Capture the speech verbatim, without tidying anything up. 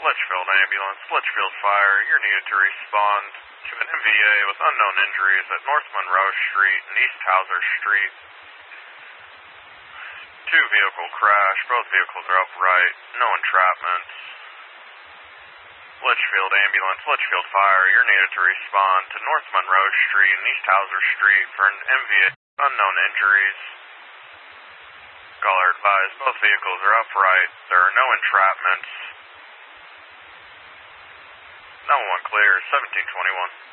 Litchfield ambulance, Litchfield fire, you're needed to respond to an M V A with unknown injuries at North Monroe Street and East Hauser Street. Two vehicle crash, both vehicles are upright, no entrapments. Litchfield ambulance, Litchfield fire, you're needed to respond to North Monroe Street and East Hauser Street for an M V A unknown injuries. Caller advised, both vehicles are upright, there are no entrapments. nine one one clear, seventeen twenty-one.